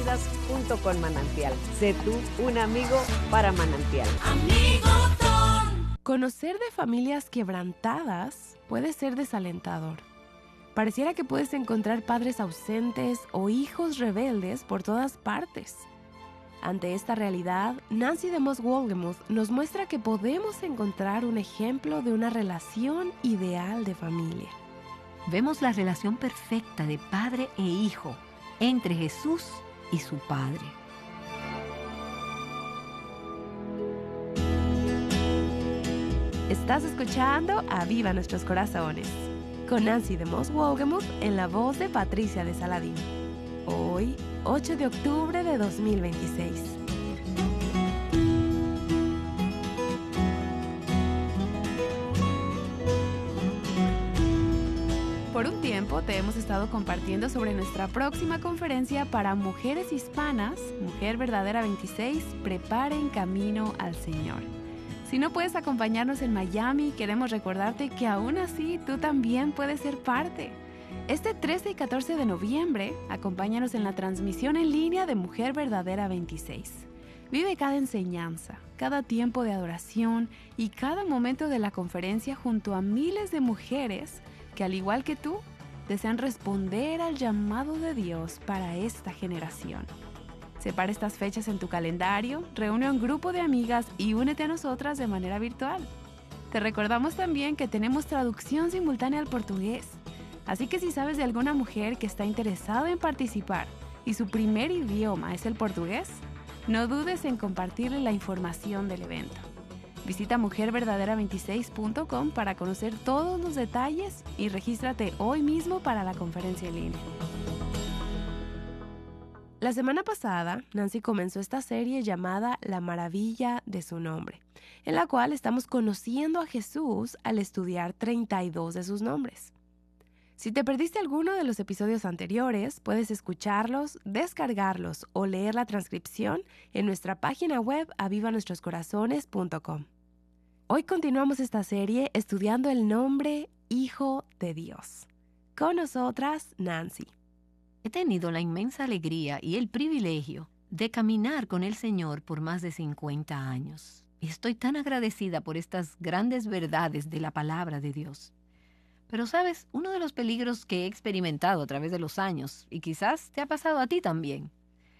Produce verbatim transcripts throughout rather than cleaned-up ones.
amigas junto con Manantial. Sé tú un amigo para Manantial. Amigo Don. Conocer de familias quebrantadas puede ser desalentador. Pareciera que puedes encontrar padres ausentes o hijos rebeldes por todas partes. Ante esta realidad, Nancy DeMoss Wolgemuth nos muestra que podemos encontrar un ejemplo de una relación ideal de familia. Vemos la relación perfecta de padre e hijo entre Jesús y su Padre. Estás escuchando Aviva Nuestros Corazones, con Nancy DeMoss Wolgemuth en la voz de Patricia de Saladín. Hoy, ocho de octubre de dos mil veintiséis. Por un tiempo te hemos estado compartiendo sobre nuestra próxima conferencia para mujeres hispanas, Mujer Verdadera veintiséis, Preparen Camino al Señor. Si no puedes acompañarnos en Miami, queremos recordarte que aún así tú también puedes ser parte. Este trece y catorce de noviembre, acompáñanos en la transmisión en línea de Mujer Verdadera veintiséis. Vive cada enseñanza, cada tiempo de adoración y cada momento de la conferencia junto a miles de mujeres que, al igual que tú, desean responder al llamado de Dios para esta generación. Separa estas fechas en tu calendario, reúne a un grupo de amigas y únete a nosotras de manera virtual. Te recordamos también que tenemos traducción simultánea al portugués. Así que si sabes de alguna mujer que está interesada en participar y su primer idioma es el portugués, no dudes en compartirle la información del evento. Visita mujer verdadera veintiséis punto com para conocer todos los detalles y regístrate hoy mismo para la conferencia en línea. La semana pasada, Nancy comenzó esta serie llamada La Maravilla de su Nombre, en la cual estamos conociendo a Jesús al estudiar treinta y dos de sus nombres. Si te perdiste alguno de los episodios anteriores, puedes escucharlos, descargarlos o leer la transcripción en nuestra página web aviva nuestros corazones punto com. Hoy continuamos esta serie estudiando el nombre Hijo de Dios. Con nosotras, Nancy. He tenido la inmensa alegría y el privilegio de caminar con el Señor por más de cincuenta años. Y estoy tan agradecida por estas grandes verdades de la palabra de Dios. Pero sabes, uno de los peligros que he experimentado a través de los años, y quizás te ha pasado a ti también,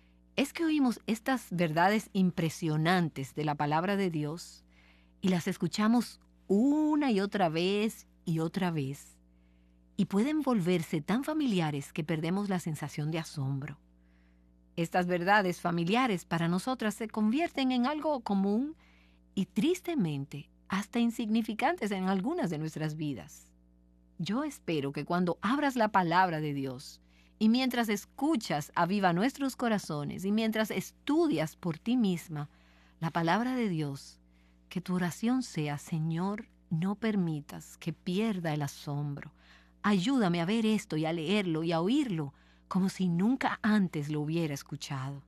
es que oímos estas verdades impresionantes de la palabra de Dios y las escuchamos una y otra vez y otra vez. Y pueden volverse tan familiares que perdemos la sensación de asombro. Estas verdades familiares para nosotras se convierten en algo común y tristemente hasta insignificantes en algunas de nuestras vidas. Yo espero que cuando abras la palabra de Dios y mientras escuchas Aviva Nuestros Corazones y mientras estudias por ti misma la palabra de Dios, que tu oración sea: Señor, no permitas que pierda el asombro. Ayúdame a ver esto y a leerlo y a oírlo como si nunca antes lo hubiera escuchado.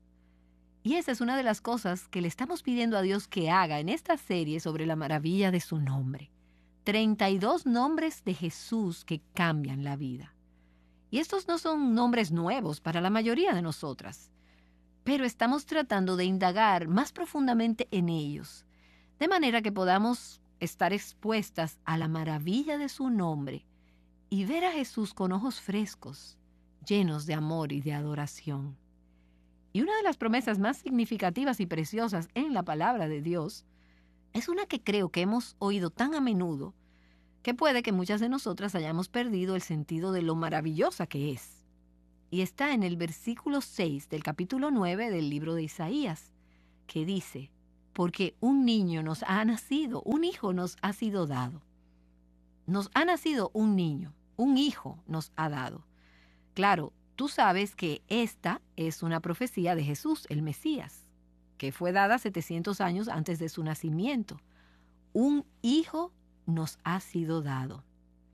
Y esa es una de las cosas que le estamos pidiendo a Dios que haga en esta serie sobre la maravilla de su nombre. treinta y dos nombres de Jesús que cambian la vida. Y estos no son nombres nuevos para la mayoría de nosotras, pero estamos tratando de indagar más profundamente en ellos, de manera que podamos estar expuestas a la maravilla de su nombre y ver a Jesús con ojos frescos, llenos de amor y de adoración. Y una de las promesas más significativas y preciosas en la palabra de Dios es una que creo que hemos oído tan a menudo que puede que muchas de nosotras hayamos perdido el sentido de lo maravillosa que es. Y está en el versículo seis del capítulo nueve del libro de Isaías, que dice: porque un niño nos ha nacido, un hijo nos ha sido dado. Nos ha nacido un niño. Un hijo nos ha dado. Claro, tú sabes que esta es una profecía de Jesús, el Mesías, que fue dada setecientos años antes de su nacimiento. Un hijo nos ha sido dado.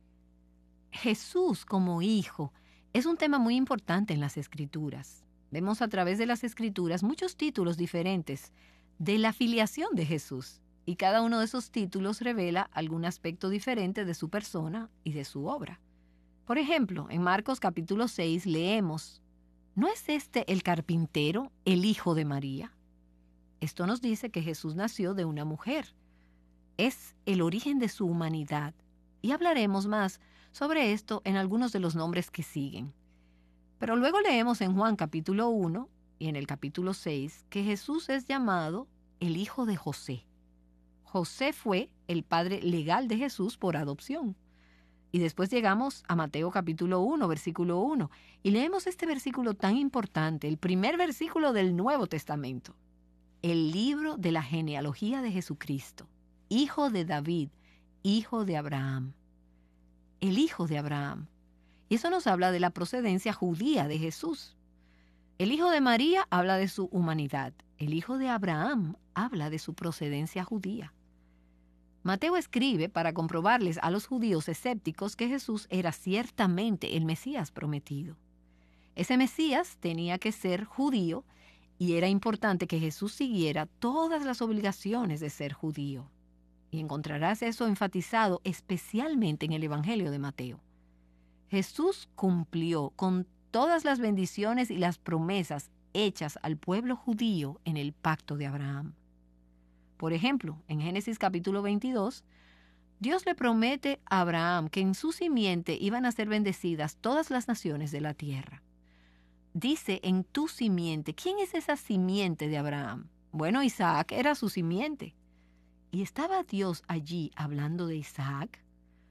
Jesús como hijo es un tema muy importante en las Escrituras. Vemos a través de las Escrituras muchos títulos diferentes de la filiación de Jesús. Y cada uno de esos títulos revela algún aspecto diferente de su persona y de su obra. Por ejemplo, en Marcos capítulo seis leemos: ¿no es este el carpintero, el hijo de María? Esto nos dice que Jesús nació de una mujer. Es el origen de su humanidad. Y hablaremos más sobre esto en algunos de los nombres que siguen. Pero luego leemos en Juan capítulo uno y en el capítulo seis que Jesús es llamado el hijo de José. José fue el padre legal de Jesús por adopción. Y después llegamos a Mateo capítulo uno, versículo uno, y leemos este versículo tan importante, el primer versículo del Nuevo Testamento. El libro de la genealogía de Jesucristo, hijo de David, hijo de Abraham. El hijo de Abraham. Y eso nos habla de la procedencia judía de Jesús. El hijo de María habla de su humanidad. El hijo de Abraham habla de su procedencia judía. Mateo escribe para comprobarles a los judíos escépticos que Jesús era ciertamente el Mesías prometido. Ese Mesías tenía que ser judío y era importante que Jesús siguiera todas las obligaciones de ser judío. Y encontrarás eso enfatizado especialmente en el Evangelio de Mateo. Jesús cumplió con todas las bendiciones y las promesas hechas al pueblo judío en el pacto de Abraham. Por ejemplo, en Génesis capítulo veintidós, Dios le promete a Abraham que en su simiente iban a ser bendecidas todas las naciones de la tierra. Dice en tu simiente. ¿Quién es esa simiente de Abraham? Bueno, Isaac era su simiente. ¿Y estaba Dios allí hablando de Isaac?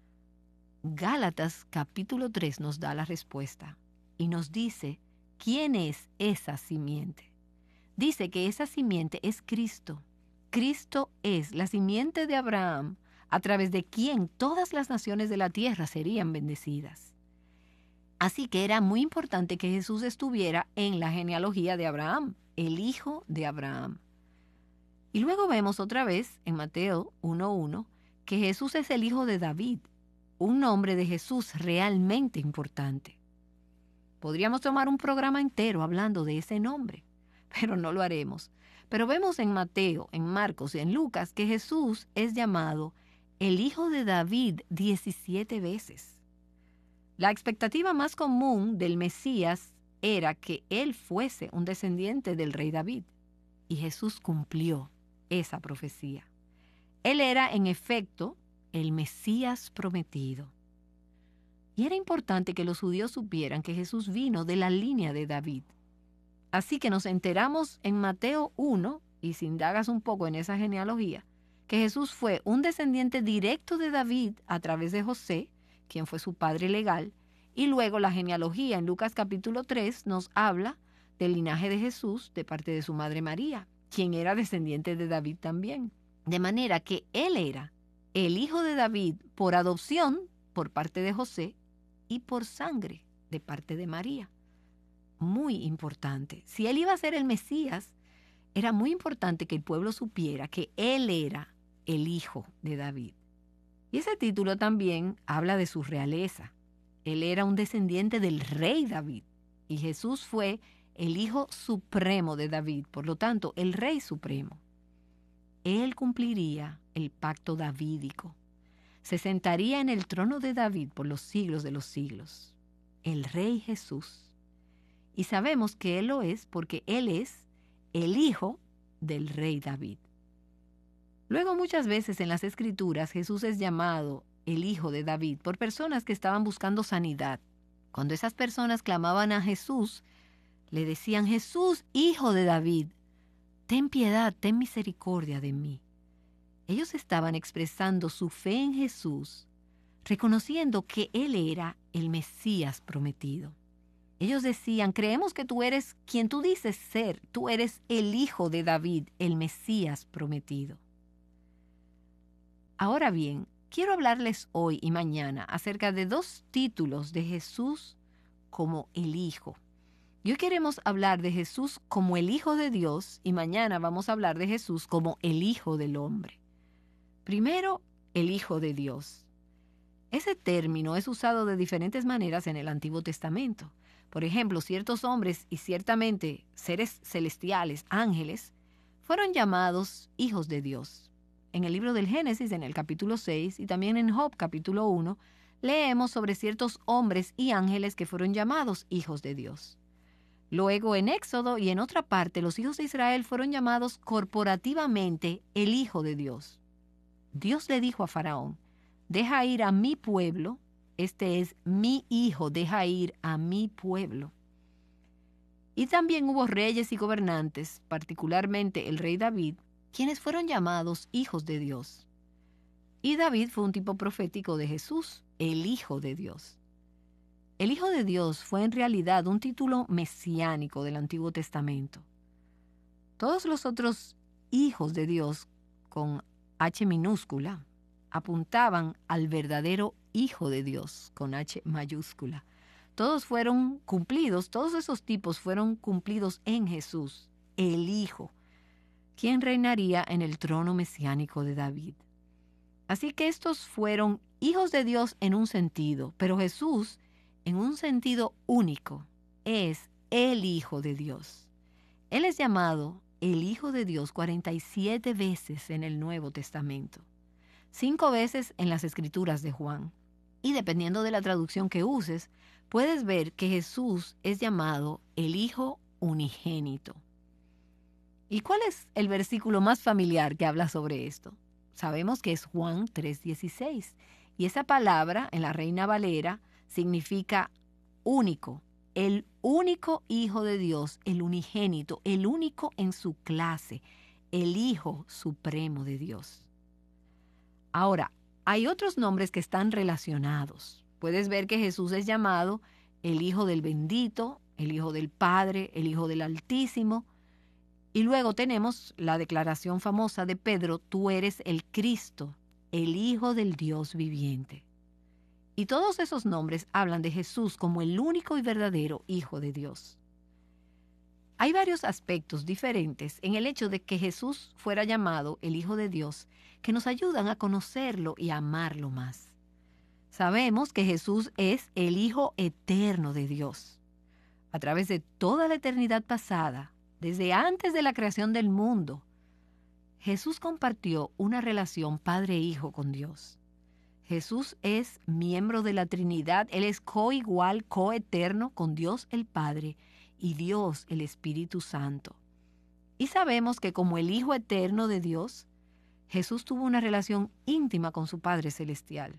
Gálatas capítulo tres nos da la respuesta y nos dice quién es esa simiente. Dice que esa simiente es Cristo. Cristo es la simiente de Abraham, a través de quien todas las naciones de la tierra serían bendecidas. Así que era muy importante que Jesús estuviera en la genealogía de Abraham, el hijo de Abraham. Y luego vemos otra vez en Mateo uno uno que Jesús es el hijo de David, un nombre de Jesús realmente importante. Podríamos tomar un programa entero hablando de ese nombre, pero no lo haremos. Pero vemos en Mateo, en Marcos y en Lucas que Jesús es llamado el hijo de David diecisiete veces. La expectativa más común del Mesías era que él fuese un descendiente del rey David, y Jesús cumplió esa profecía. Él era, en efecto, el Mesías prometido. Y era importante que los judíos supieran que Jesús vino de la línea de David. Así que nos enteramos en Mateo uno, y si indagas un poco en esa genealogía, que Jesús fue un descendiente directo de David a través de José, quien fue su padre legal, y luego la genealogía en Lucas capítulo tres nos habla del linaje de Jesús de parte de su madre María, quien era descendiente de David también. De manera que él era el hijo de David por adopción por parte de José y por sangre de parte de María. Muy importante. Si él iba a ser el Mesías, era muy importante que el pueblo supiera que él era el hijo de David. Y ese título también habla de su realeza. Él era un descendiente del rey David y Jesús fue el hijo supremo de David, por lo tanto, el rey supremo. Él cumpliría el pacto davídico. Se sentaría en el trono de David por los siglos de los siglos. El rey Jesús. Y sabemos que él lo es porque él es el hijo del rey David. Luego, muchas veces en las Escrituras, Jesús es llamado el hijo de David por personas que estaban buscando sanidad. Cuando esas personas clamaban a Jesús, le decían: Jesús, hijo de David, ten piedad, ten misericordia de mí. Ellos estaban expresando su fe en Jesús, reconociendo que Él era el Mesías prometido. Ellos decían: creemos que tú eres quien tú dices ser, tú eres el hijo de David, el Mesías prometido. Ahora bien, quiero hablarles hoy y mañana acerca de dos títulos de Jesús como el Hijo. Y hoy queremos hablar de Jesús como el Hijo de Dios y mañana vamos a hablar de Jesús como el Hijo del Hombre. Primero, el Hijo de Dios. Ese término es usado de diferentes maneras en el Antiguo Testamento. Por ejemplo, ciertos hombres y ciertamente seres celestiales, ángeles, fueron llamados hijos de Dios. En el libro del Génesis, en el capítulo seis, y también en Job, capítulo uno, leemos sobre ciertos hombres y ángeles que fueron llamados hijos de Dios. Luego, en Éxodo y en otra parte, los hijos de Israel fueron llamados corporativamente el Hijo de Dios. Dios le dijo a Faraón, deja ir a mi pueblo, este es mi hijo, deja ir a mi pueblo. Y también hubo reyes y gobernantes, particularmente el rey David, quienes fueron llamados hijos de Dios. Y David fue un tipo profético de Jesús, el Hijo de Dios. El Hijo de Dios fue en realidad un título mesiánico del Antiguo Testamento. Todos los otros hijos de Dios, con H minúscula, apuntaban al verdadero Hijo de Dios, con H mayúscula. Todos fueron cumplidos, todos esos tipos fueron cumplidos en Jesús, el Hijo, quien reinaría en el trono mesiánico de David. Así que estos fueron hijos de Dios en un sentido, pero Jesús, en un sentido único, es el Hijo de Dios. Él es llamado el Hijo de Dios cuarenta y siete veces en el Nuevo Testamento, cinco veces en las Escrituras de Juan. Y dependiendo de la traducción que uses, puedes ver que Jesús es llamado el Hijo unigénito. ¿Y cuál es el versículo más familiar que habla sobre esto? Sabemos que es Juan tres dieciséis, y esa palabra en la Reina Valera significa único, el único Hijo de Dios, el unigénito, el único en su clase, el Hijo supremo de Dios. Ahora, hay otros nombres que están relacionados. Puedes ver que Jesús es llamado el Hijo del Bendito, el Hijo del Padre, el Hijo del Altísimo. Y luego tenemos la declaración famosa de Pedro, tú eres el Cristo, el Hijo del Dios viviente. Y todos esos nombres hablan de Jesús como el único y verdadero Hijo de Dios. Hay varios aspectos diferentes en el hecho de que Jesús fuera llamado el Hijo de Dios que nos ayudan a conocerlo y a amarlo más. Sabemos que Jesús es el Hijo eterno de Dios. A través de toda la eternidad pasada, desde antes de la creación del mundo, Jesús compartió una relación padre-hijo con Dios. Jesús es miembro de la Trinidad, Él es coigual, coeterno con Dios el Padre y Dios el Espíritu Santo. Y sabemos que como el Hijo eterno de Dios, Jesús tuvo una relación íntima con su Padre Celestial.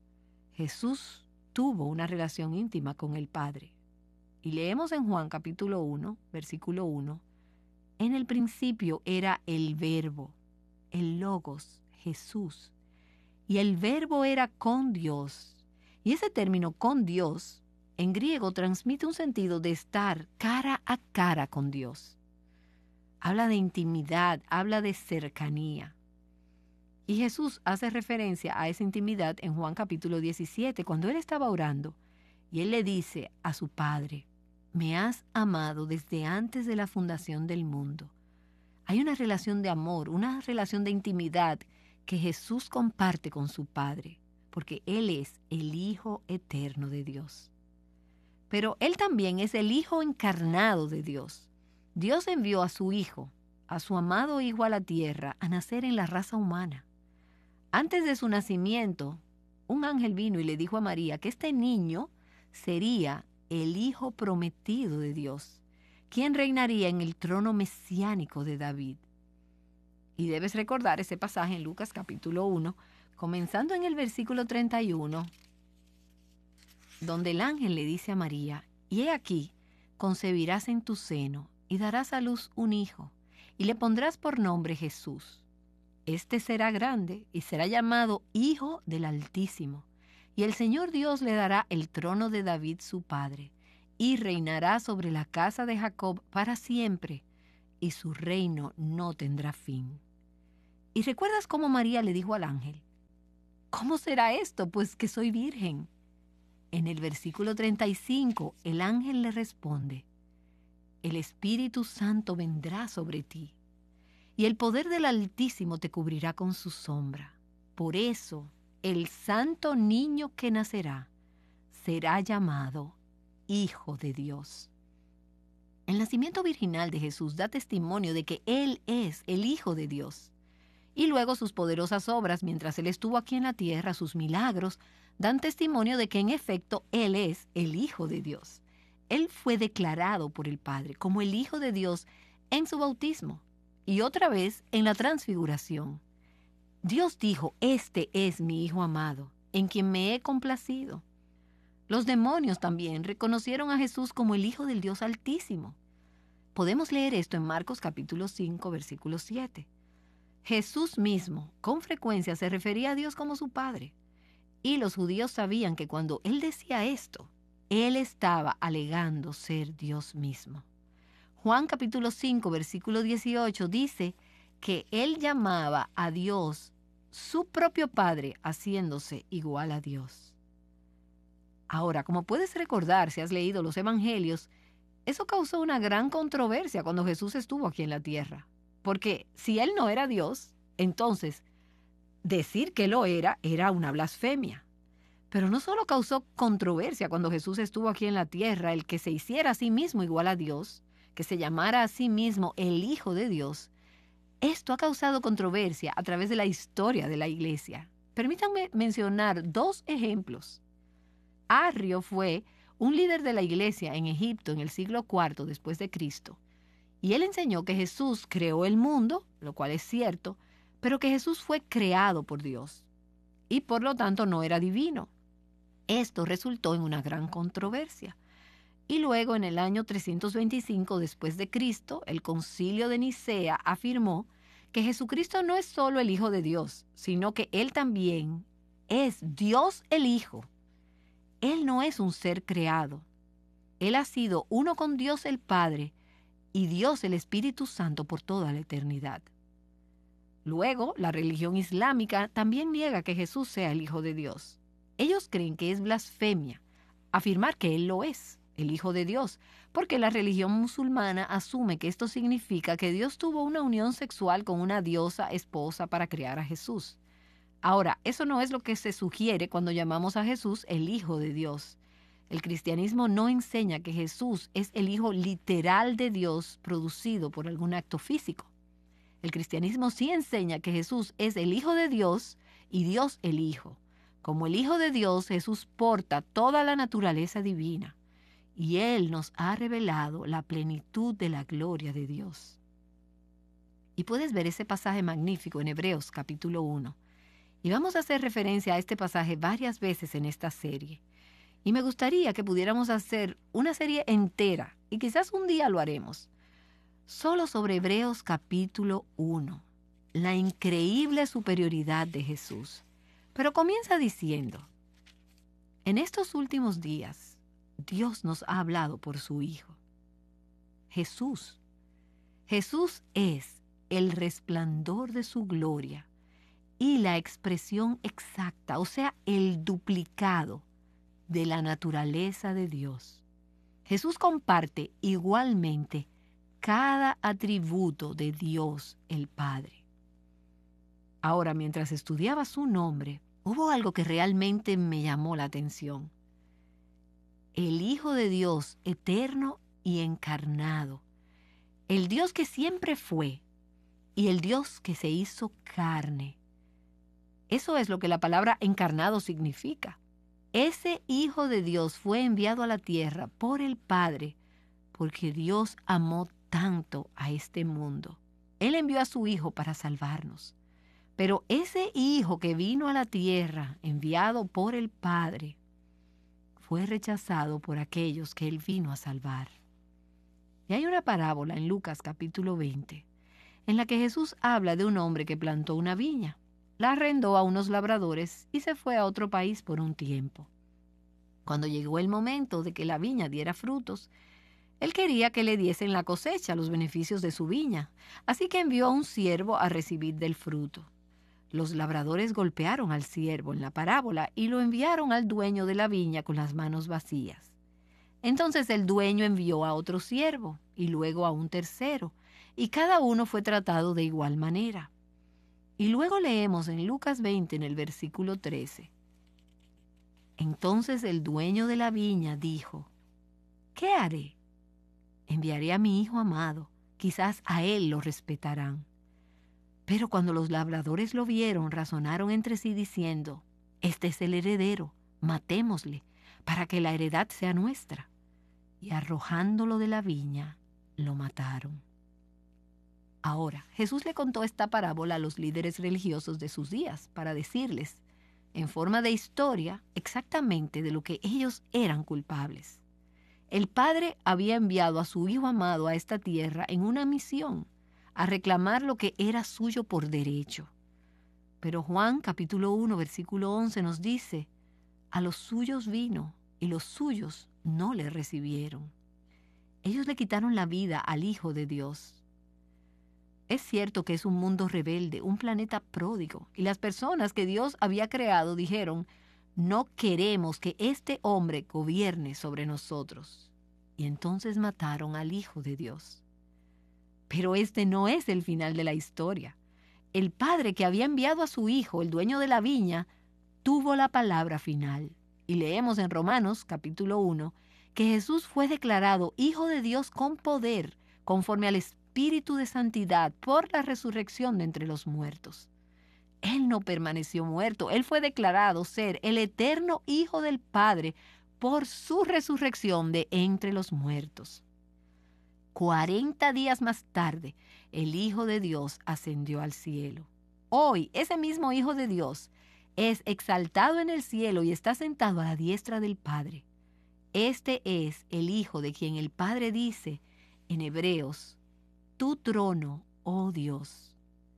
Jesús tuvo una relación íntima con el Padre. Y leemos en Juan capítulo uno, versículo uno, en el principio era el Verbo, el Logos, Jesús. Y el Verbo era con Dios. Y ese término con Dios, en griego, transmite un sentido de estar cara a cara con Dios. Habla de intimidad, habla de cercanía. Y Jesús hace referencia a esa intimidad en Juan capítulo diecisiete, cuando Él estaba orando. Y Él le dice a su Padre, me has amado desde antes de la fundación del mundo. Hay una relación de amor, una relación de intimidad que Jesús comparte con su Padre, porque Él es el Hijo eterno de Dios. Pero Él también es el Hijo encarnado de Dios. Dios envió a su Hijo, a su amado Hijo a la tierra, a nacer en la raza humana. Antes de su nacimiento, un ángel vino y le dijo a María que este niño sería el Hijo prometido de Dios, quien reinaría en el trono mesiánico de David. Y debes recordar ese pasaje en Lucas capítulo uno, comenzando en el versículo treinta y uno, donde el ángel le dice a María, y he aquí, concebirás en tu seno, y darás a luz un hijo, y le pondrás por nombre Jesús. Este será grande, y será llamado Hijo del Altísimo, y el Señor Dios le dará el trono de David su padre, y reinará sobre la casa de Jacob para siempre, y su reino no tendrá fin. ¿Y recuerdas cómo María le dijo al ángel? ¿Cómo será esto, pues que soy virgen? En el versículo treinta y cinco, el ángel le responde, el Espíritu Santo vendrá sobre ti, y el poder del Altísimo te cubrirá con su sombra. Por eso, el santo niño que nacerá será llamado Hijo de Dios. El nacimiento virginal de Jesús da testimonio de que Él es el Hijo de Dios. Y luego sus poderosas obras, mientras Él estuvo aquí en la tierra, sus milagros, dan testimonio de que en efecto Él es el Hijo de Dios. Él fue declarado por el Padre como el Hijo de Dios en su bautismo y otra vez en la transfiguración. Dios dijo, este es mi Hijo amado, en quien me he complacido. Los demonios también reconocieron a Jesús como el Hijo del Dios Altísimo. Podemos leer esto en Marcos capítulo cinco, versículo siete. Jesús mismo, con frecuencia, se refería a Dios como su Padre. Y los judíos sabían que cuando Él decía esto, Él estaba alegando ser Dios mismo. Juan capítulo cinco, versículo dieciocho dice que Él llamaba a Dios su propio Padre, haciéndose igual a Dios. Ahora, como puedes recordar si has leído los Evangelios, eso causó una gran controversia cuando Jesús estuvo aquí en la tierra. Porque si Él no era Dios, entonces decir que lo era era una blasfemia. Pero no solo causó controversia cuando Jesús estuvo aquí en la tierra, el que se hiciera a sí mismo igual a Dios, que se llamara a sí mismo el Hijo de Dios. Esto ha causado controversia a través de la historia de la Iglesia. Permítanme mencionar dos ejemplos. Arrio fue un líder de la Iglesia en Egipto en el siglo cuarto después de Cristo. Y él enseñó que Jesús creó el mundo, lo cual es cierto, pero que Jesús fue creado por Dios y por lo tanto no era divino. Esto resultó en una gran controversia. Y luego, en el año trescientos veinticinco después de Cristo, el Concilio de Nicea afirmó que Jesucristo no es solo el Hijo de Dios, sino que Él también es Dios el Hijo. Él no es un ser creado. Él ha sido uno con Dios el Padre y Dios el Espíritu Santo por toda la eternidad. Luego, la religión islámica también niega que Jesús sea el Hijo de Dios. Ellos creen que es blasfemia afirmar que Él lo es, el Hijo de Dios, porque la religión musulmana asume que esto significa que Dios tuvo una unión sexual con una diosa esposa para crear a Jesús. Ahora, eso no es lo que se sugiere cuando llamamos a Jesús el Hijo de Dios. El cristianismo no enseña que Jesús es el Hijo literal de Dios producido por algún acto físico. El cristianismo sí enseña que Jesús es el Hijo de Dios y Dios el Hijo. Como el Hijo de Dios, Jesús porta toda la naturaleza divina y Él nos ha revelado la plenitud de la gloria de Dios. Y puedes ver ese pasaje magnífico en Hebreos capítulo uno. Y vamos a hacer referencia a este pasaje varias veces en esta serie. Y me gustaría que pudiéramos hacer una serie entera, y quizás un día lo haremos, solo sobre Hebreos capítulo uno, la increíble superioridad de Jesús. Pero comienza diciendo, en estos últimos días, Dios nos ha hablado por su Hijo, Jesús. Jesús es el resplandor de su gloria y la expresión exacta, o sea, el duplicado de la naturaleza de Dios. Jesús comparte igualmente cada atributo de Dios el Padre. Ahora, mientras estudiaba su nombre, hubo algo que realmente me llamó la atención. El Hijo de Dios eterno y encarnado, el Dios que siempre fue y el Dios que se hizo carne. Eso es lo que la palabra encarnado significa. Ese Hijo de Dios fue enviado a la tierra por el Padre porque Dios amó tanto a este mundo. Él envió a su Hijo para salvarnos. Pero ese Hijo que vino a la tierra, enviado por el Padre, fue rechazado por aquellos que Él vino a salvar. Y hay una parábola en Lucas capítulo veinte, en la que Jesús habla de un hombre que plantó una viña, la arrendó a unos labradores y se fue a otro país por un tiempo. Cuando llegó el momento de que la viña diera frutos, Él quería que le diesen la cosecha, los beneficios de su viña, así que envió a un siervo a recibir del fruto. Los labradores golpearon al siervo en la parábola y lo enviaron al dueño de la viña con las manos vacías. Entonces el dueño envió a otro siervo y luego a un tercero, y cada uno fue tratado de igual manera. Y luego leemos en Lucas veinte, en el versículo trece. Entonces el dueño de la viña dijo, ¿qué haré? Enviaré a mi hijo amado, quizás a él lo respetarán. Pero cuando los labradores lo vieron, razonaron entre sí diciendo, este es el heredero, matémosle, para que la heredad sea nuestra. y arrojándolo de la viña, lo mataron. Ahora, Jesús le contó esta parábola a los líderes religiosos de sus días para decirles, en forma de historia, exactamente de lo que ellos eran culpables. El Padre había enviado a su Hijo amado a esta tierra en una misión, a reclamar lo que era suyo por derecho. Pero Juan capítulo uno, versículo once nos dice, a los suyos vino y los suyos no le recibieron. Ellos le quitaron la vida al Hijo de Dios. Es cierto que es un mundo rebelde, un planeta pródigo, y las personas que Dios había creado dijeron, no queremos que este hombre gobierne sobre nosotros. Y entonces mataron al Hijo de Dios. Pero este no es el final de la historia. El Padre que había enviado a su Hijo, el dueño de la viña, tuvo la palabra final. Y leemos en Romanos capítulo uno que Jesús fue declarado Hijo de Dios con poder, conforme al Espíritu de santidad, por la resurrección de entre los muertos. Él no permaneció muerto, Él fue declarado ser el eterno Hijo del Padre por su resurrección de entre los muertos. Cuarenta días más tarde, el Hijo de Dios ascendió al cielo. Hoy, ese mismo Hijo de Dios es exaltado en el cielo y está sentado a la diestra del Padre. Este es el Hijo de quien el Padre dice en Hebreos, tu trono, oh Dios.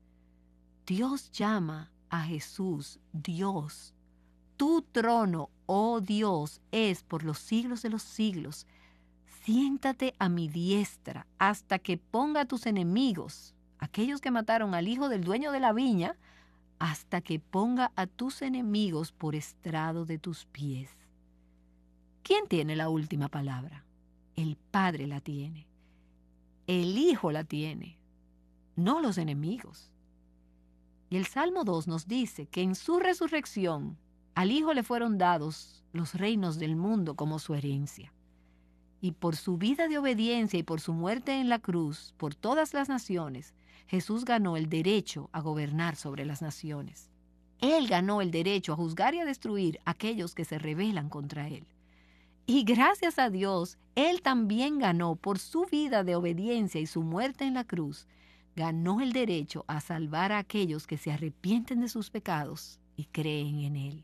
Dios llama a Jesús Dios. Tu trono, oh Dios, es por los siglos de los siglos. Siéntate a mi diestra hasta que ponga a tus enemigos, aquellos que mataron al hijo del dueño de la viña, hasta que ponga a tus enemigos por estrado de tus pies. ¿Quién tiene la última palabra? El Padre la tiene. El Hijo la tiene, no los enemigos. Y el Salmo dos nos dice que en su resurrección al Hijo le fueron dados los reinos del mundo como su herencia. Y por su vida de obediencia y por su muerte en la cruz, por todas las naciones, Jesús ganó el derecho a gobernar sobre las naciones. Él ganó el derecho a juzgar y a destruir a aquellos que se rebelan contra Él. Y gracias a Dios, Él también ganó por su vida de obediencia y su muerte en la cruz, ganó el derecho a salvar a aquellos que se arrepienten de sus pecados y creen en Él.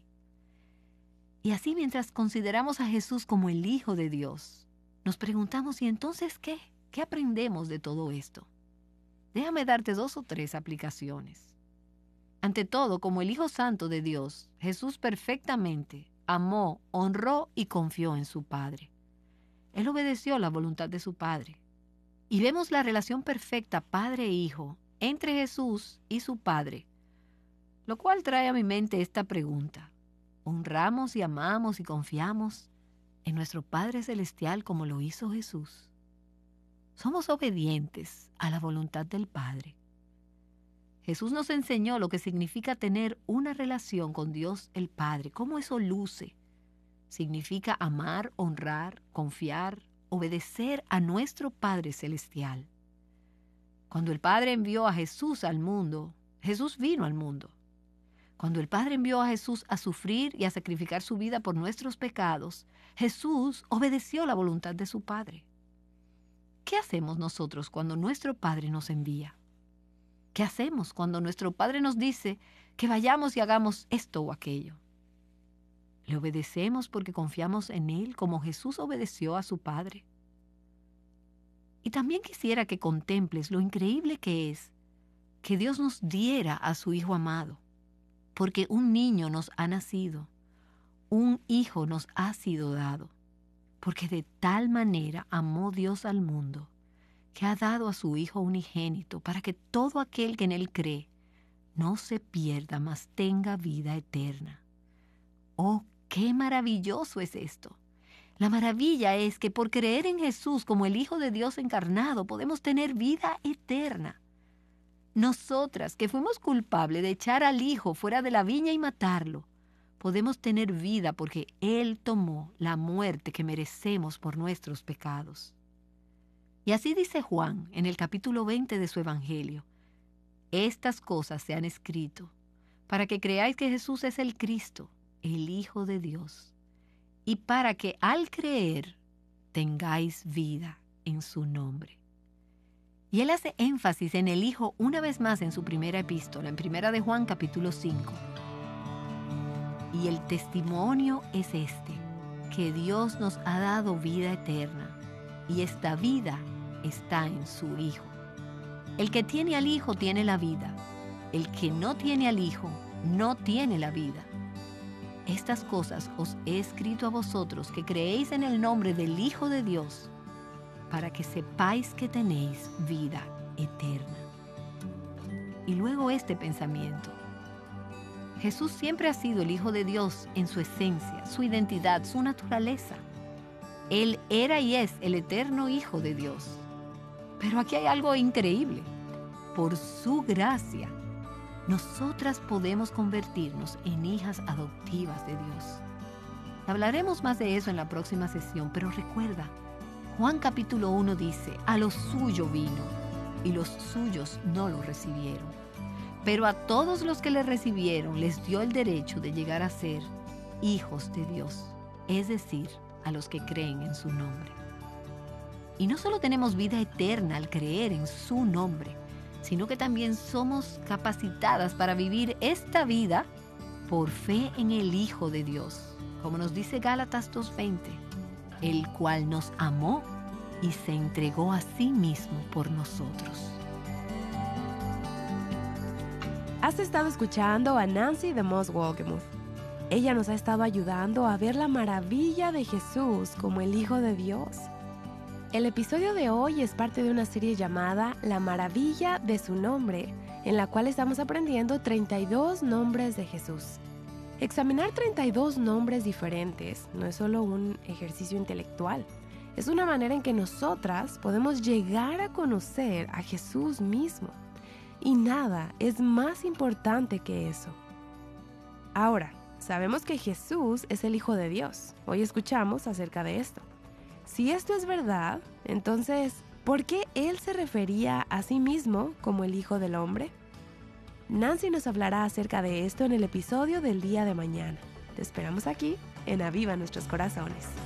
Y así mientras consideramos a Jesús como el Hijo de Dios, nos preguntamos, ¿y entonces qué? ¿Qué aprendemos de todo esto? Déjame darte dos o tres aplicaciones. Ante todo, como el Hijo Santo de Dios, Jesús perfectamente amó, honró y confió en su Padre. Él obedeció la voluntad de su Padre. Y vemos la relación perfecta Padre e Hijo entre Jesús y su Padre, lo cual trae a mi mente esta pregunta. ¿Honramos y amamos y confiamos en nuestro Padre Celestial como lo hizo Jesús? ¿Somos obedientes a la voluntad del Padre? Jesús nos enseñó lo que significa tener una relación con Dios el Padre, cómo eso luce. Significa amar, honrar, confiar, obedecer a nuestro Padre Celestial. Cuando el Padre envió a Jesús al mundo, Jesús vino al mundo. Cuando el Padre envió a Jesús a sufrir y a sacrificar su vida por nuestros pecados, Jesús obedeció la voluntad de su Padre. ¿Qué hacemos nosotros cuando nuestro Padre nos envía? ¿Qué hacemos cuando nuestro Padre nos dice que vayamos y hagamos esto o aquello? ¿Le obedecemos porque confiamos en Él como Jesús obedeció a su Padre? Y también quisiera que contemples lo increíble que es que Dios nos diera a su Hijo amado, porque un niño nos ha nacido, un hijo nos ha sido dado, porque de tal manera amó Dios al mundo, que ha dado a su Hijo unigénito, para que todo aquel que en Él cree no se pierda, mas tenga vida eterna. ¡Oh, qué maravilloso es esto! La maravilla es que por creer en Jesús como el Hijo de Dios encarnado, podemos tener vida eterna. Nosotras, que fuimos culpables de echar al Hijo fuera de la viña y matarlo, podemos tener vida porque Él tomó la muerte que merecemos por nuestros pecados. Y así dice Juan en el capítulo veinte de su Evangelio. Estas cosas se han escrito para que creáis que Jesús es el Cristo, el Hijo de Dios, y para que al creer tengáis vida en su nombre. Y él hace énfasis en el Hijo una vez más en su primera epístola, en primera de Juan capítulo cinco. Y el testimonio es este, que Dios nos ha dado vida eterna, y esta vida está en su Hijo. El que tiene al Hijo tiene la vida. El que no tiene al Hijo no tiene la vida. Estas cosas os he escrito a vosotros que creéis en el nombre del Hijo de Dios, para que sepáis que tenéis vida eterna. Y luego este pensamiento. Jesús siempre ha sido el Hijo de Dios en su esencia, su identidad, su naturaleza. Él era y es el eterno Hijo de Dios. Pero aquí hay algo increíble. Por su gracia, nosotras podemos convertirnos en hijas adoptivas de Dios. Hablaremos más de eso en la próxima sesión, pero recuerda, Juan capítulo uno dice, a lo suyo vino, y los suyos no lo recibieron. Pero a todos los que le recibieron les dio el derecho de llegar a ser hijos de Dios, es decir, a los que creen en su nombre. Y no solo tenemos vida eterna al creer en su nombre, sino que también somos capacitadas para vivir esta vida por fe en el Hijo de Dios, como nos dice Gálatas dos veinte, el cual nos amó y se entregó a sí mismo por nosotros. Has estado escuchando a Nancy DeMoss Wolgemuth. Ella nos ha estado ayudando a ver la maravilla de Jesús como el Hijo de Dios. El episodio de hoy es parte de una serie llamada La Maravilla de su Nombre, en la cual estamos aprendiendo treinta y dos nombres de Jesús. Examinar treinta y dos nombres diferentes no es solo un ejercicio intelectual, es una manera en que nosotras podemos llegar a conocer a Jesús mismo. Y nada es más importante que eso. Ahora, sabemos que Jesús es el Hijo de Dios. Hoy escuchamos acerca de esto. Si esto es verdad, entonces, ¿por qué Él se refería a sí mismo como el Hijo del Hombre? Nancy nos hablará acerca de esto en el episodio del día de mañana. Te esperamos aquí en Aviva Nuestros Corazones.